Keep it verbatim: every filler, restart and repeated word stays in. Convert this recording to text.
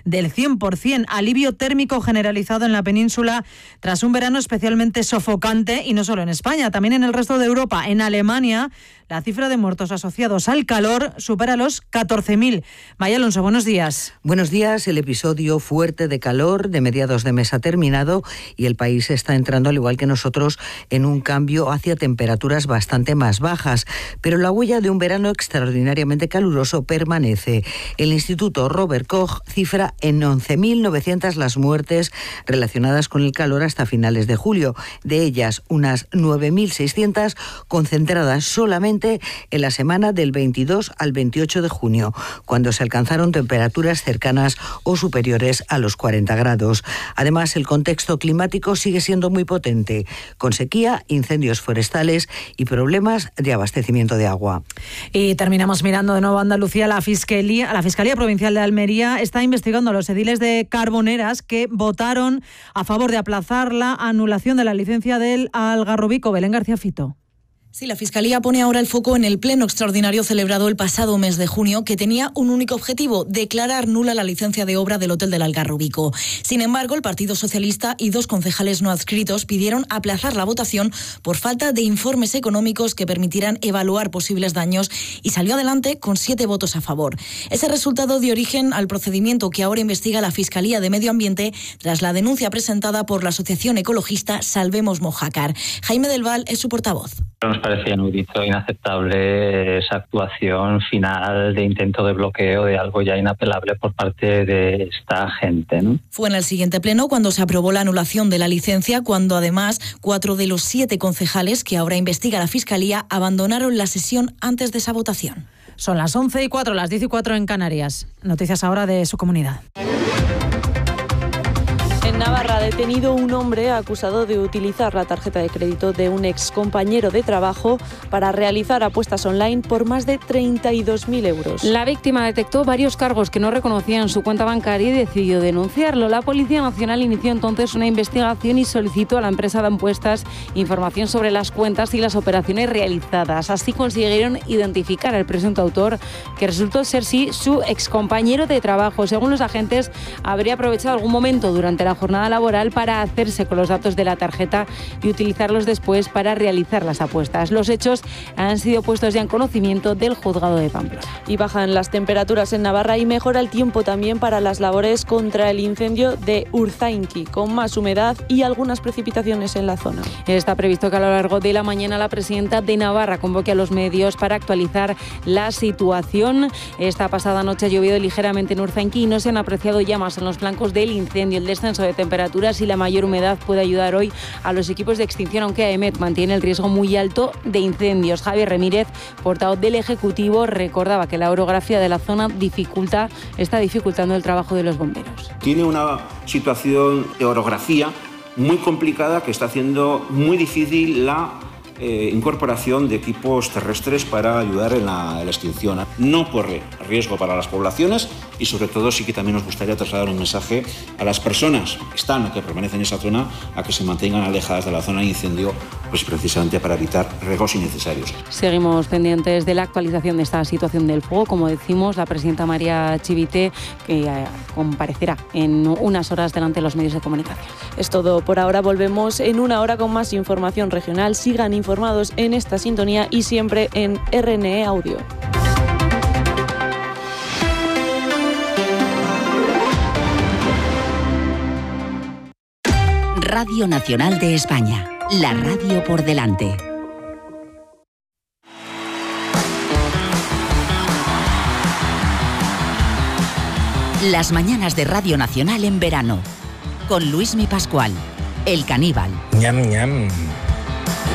del cien por ciento. Alivio térmico generalizado en la península tras un verano especialmente sofocante, y no solo en España, también en el resto de Europa. En Alemania, la cifra de muertos asociados al calor supera los catorce mil. Maya Alonso, buenos días. Buenos días. El episodio fuerte de calor de mediados de mes ha terminado y el país está entrando, al igual que nosotros, en un cambio hacia temperaturas bastante más bajas. Pero la huella de un verano extraordinariamente caluroso permanece. El Instituto Robert Koch cifra en once mil novecientas las muertes relacionadas con el calor hasta finales de julio. De ellas, unas nueve mil seiscientas concentradas solamente en la semana del veintidós al veintiocho de junio, cuando se alcanzaron temperaturas cercanas o superiores a los cuarenta grados. Además, el contexto climático sigue siendo muy potente, con sequía, incendios forestales y problemas de abastecimiento de agua. Y terminamos mirando de nuevo a Andalucía. La Fiscalía, la Fiscalía Provincial de Almería está investigando a los ediles de Carboneras que votaron a favor de aplazar la anulación de la licencia del Algarrobico. Belén García Fito. Sí, la Fiscalía pone ahora el foco en el pleno extraordinario celebrado el pasado mes de junio, que tenía un único objetivo: declarar nula la licencia de obra del Hotel del Algarrobico. Sin embargo, el Partido Socialista y dos concejales no adscritos pidieron aplazar la votación por falta de informes económicos que permitieran evaluar posibles daños, y salió adelante con siete votos a favor. Ese resultado dio origen al procedimiento que ahora investiga la Fiscalía de Medio Ambiente tras la denuncia presentada por la asociación ecologista Salvemos Mojácar. Jaime del Val es su portavoz. Nos parecía inaudito, inaceptable esa actuación final de intento de bloqueo de algo ya inapelable por parte de esta gente, ¿no? Fue en el siguiente pleno cuando se aprobó la anulación de la licencia, cuando además cuatro de los siete concejales que ahora investiga la Fiscalía abandonaron la sesión antes de esa votación. Son las once y cuatro, las diez y cuatro en Canarias. Noticias ahora de su comunidad. En Navarra, detenido un hombre acusado de utilizar la tarjeta de crédito de un ex compañero de trabajo para realizar apuestas online por más de treinta y dos mil euros. La víctima detectó varios cargos que no reconocían su cuenta bancaria y decidió denunciarlo. La Policía Nacional inició entonces una investigación y solicitó a la empresa de apuestas información sobre las cuentas y las operaciones realizadas. Así consiguieron identificar al presunto autor, que resultó ser sí su ex compañero de trabajo. Según los agentes, habría aprovechado algún momento durante la jornada laboral para hacerse con los datos de la tarjeta y utilizarlos después para realizar las apuestas. Los hechos han sido puestos ya en conocimiento del juzgado de Pamplona. Y bajan las temperaturas en Navarra y mejora el tiempo también para las labores contra el incendio de Urzainqui, con más humedad y algunas precipitaciones en la zona. Está previsto que a lo largo de la mañana la presidenta de Navarra convoque a los medios para actualizar la situación. Esta pasada noche ha llovido ligeramente en Urzainqui y no se han apreciado llamas en los flancos del incendio. El descenso de temperaturas y la mayor humedad puede ayudar hoy a los equipos de extinción, aunque AEMET mantiene el riesgo muy alto de incendios. Javier Remírez, portavoz del Ejecutivo, recordaba que la orografía de la zona dificulta, está dificultando el trabajo de los bomberos. Tiene una situación de orografía muy complicada que está haciendo muy difícil la Eh, incorporación de equipos terrestres para ayudar en la, en la extinción. No corre riesgo para las poblaciones y sobre todo sí que también nos gustaría trasladar un mensaje a las personas que están o que permanecen en esa zona a que se mantengan alejadas de la zona de incendio, pues precisamente para evitar riesgos innecesarios. Seguimos pendientes de la actualización de esta situación del fuego. Como decimos, la presidenta María Chivite, que eh, comparecerá en unas horas delante de los medios de comunicación. Es todo por ahora. Volvemos en una hora con más información regional. Sigan informados en esta sintonía y siempre en R N E Audio. Radio Nacional de España, la radio por delante. Las mañanas de Radio Nacional en verano, con Luismi Pascual, el caníbal. Ñam, ñam.